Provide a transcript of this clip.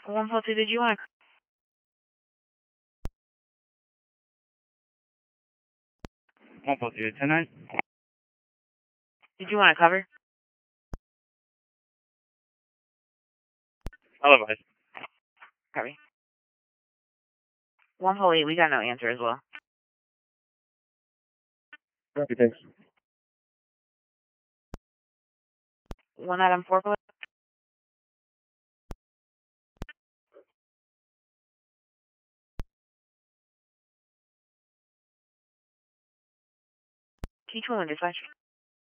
142, did you want to... One four two 10-9. Did you want to cover? Otherwise. Copy. 148, we got no answer as well. Copy, thanks. 1 Adam 4 collect. Key 2 and dispatch.